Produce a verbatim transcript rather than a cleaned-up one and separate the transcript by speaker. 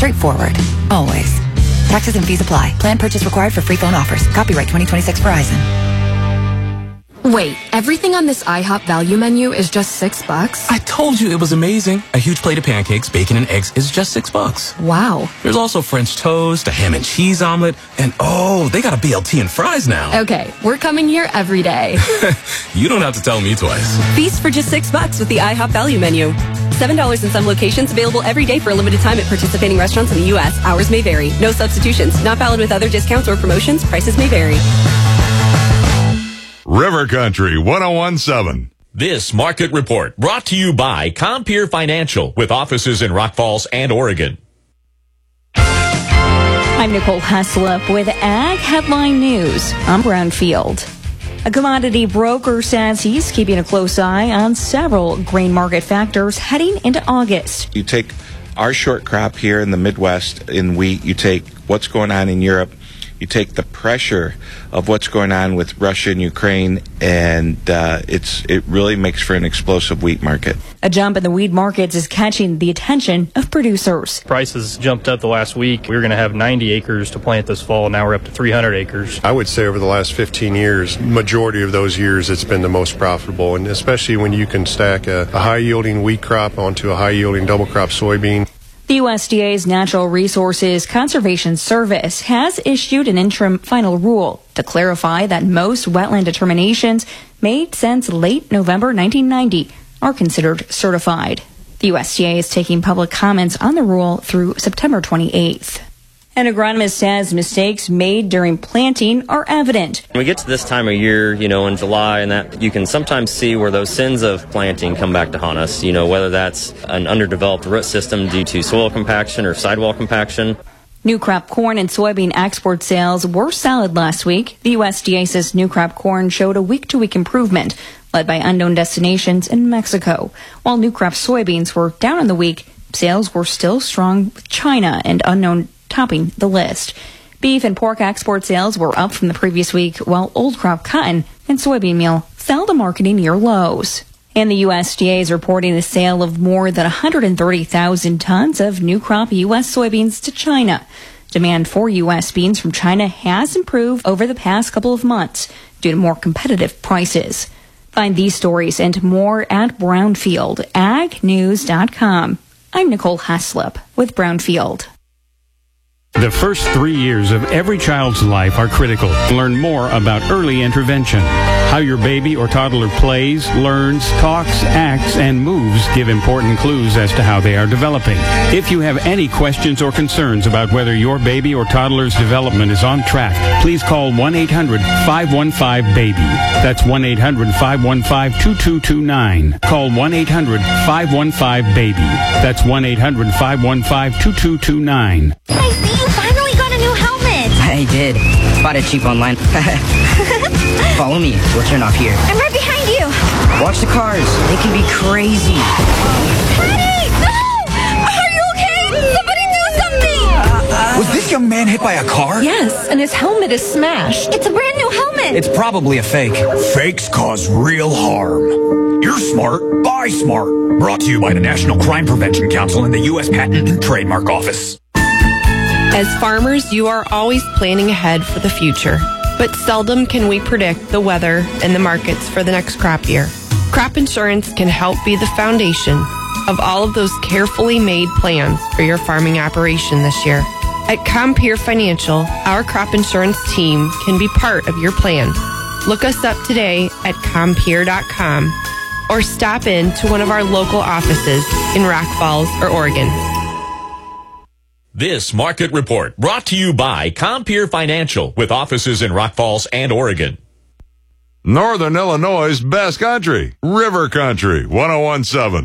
Speaker 1: Straightforward. Always. Taxes and fees apply. Plan purchase required for free phone offers. Copyright twenty twenty-six Verizon.
Speaker 2: Wait, everything on this IHOP value menu is just six bucks?
Speaker 3: I told you it was amazing. A huge plate of pancakes, bacon, and eggs is just six bucks.
Speaker 2: Wow.
Speaker 3: There's also French toast, a ham and cheese omelet, and oh, they got a B L T and fries now.
Speaker 2: Okay, we're coming here every day.
Speaker 3: You don't have to tell me twice.
Speaker 4: Feast for just six bucks with the IHOP value menu. Seven dollars in some locations, available every day for a limited time at participating restaurants in the U S. Hours may vary. No substitutions. Not valid with other discounts or promotions. Prices may vary.
Speaker 5: River Country one oh one point seven.
Speaker 6: This market report brought to you by Compeer Financial with offices in Rock Falls and Oregon.
Speaker 7: I'm Nicole Heslop with Ag Headline News. I'm Brownfield. A commodity broker says he's keeping a close eye on several grain market factors heading into August.
Speaker 8: You take our short crop here in the Midwest in wheat, you take what's going on in Europe, you take the pressure of what's going on with Russia and Ukraine, and uh, it's it really makes for an explosive wheat market.
Speaker 7: A jump in the wheat markets is catching the attention of producers.
Speaker 9: Prices jumped up the last week. We were going to have ninety acres to plant this fall. Now we're up to three hundred acres.
Speaker 10: I would say over the last fifteen years, majority of those years, it's been the most profitable, and especially when you can stack a, a high-yielding wheat crop onto a high-yielding double crop soybean.
Speaker 7: The U S D A's Natural Resources Conservation Service has issued an interim final rule to clarify that most wetland determinations made since late November nineteen ninety are considered certified. The U S D A is taking public comments on the rule through September twenty-eighth. An agronomist says mistakes made during planting are evident.
Speaker 11: When we get to this time of year, you know, in July, and that you can sometimes see where those sins of planting come back to haunt us, you know, whether that's an underdeveloped root system due to soil compaction or sidewall compaction.
Speaker 7: New crop corn and soybean export sales were solid last week. The U S D A says new crop corn showed a week-to-week improvement, led by unknown destinations in Mexico. While new crop soybeans were down in the week, sales were still strong with China and unknown topping the list. Beef and pork export sales were up from the previous week, while old crop cotton and soybean meal fell to marketing year lows. And the U S D A is reporting the sale of more than one hundred thirty thousand tons of new crop U S soybeans to China. Demand for U S beans from China has improved over the past couple of months due to more competitive prices. Find these stories and more at Brownfield Ag News dot com. I'm Nicole Heslop with Brownfield.
Speaker 12: The first three years of every child's life are critical. Learn more about early intervention. How your baby or toddler plays, learns, talks, acts, and moves give important clues as to how they are developing. If you have any questions or concerns about whether your baby or toddler's development is on track, please call one eight hundred five one five baby. That's one eight hundred five one five two two two nine. Call one eight hundred five one five baby. That's one eight hundred five one five two two two nine.
Speaker 13: I see you finally got a new helmet.
Speaker 14: I did. Bought it cheap online. Follow me. We'll turn off here.
Speaker 13: I'm right behind you.
Speaker 14: Watch the cars. They can be crazy.
Speaker 13: Honey! No! Are you okay? Somebody do something!
Speaker 15: Uh, uh, Was this young man hit by a car?
Speaker 2: Yes, and his helmet is smashed.
Speaker 13: It's a brand new helmet.
Speaker 15: It's probably a fake. Fakes cause real harm. You're smart. Buy smart. Brought to you by the National Crime Prevention Council and the U S Patent and Trademark Office.
Speaker 16: As farmers, you are always planning ahead for the future, but seldom can we predict the weather and the markets for the next crop year. Crop insurance can help be the foundation of all of those carefully made plans for your farming operation this year. At Compeer Financial, our crop insurance team can be part of your plan. Look us up today at compeer dot com or stop in to one of our local offices in Rock Falls or Oregon.
Speaker 6: This market report brought to you by Compeer Financial with offices in Rock Falls and Oregon.
Speaker 5: Northern Illinois' best country, River Country one oh one point seven.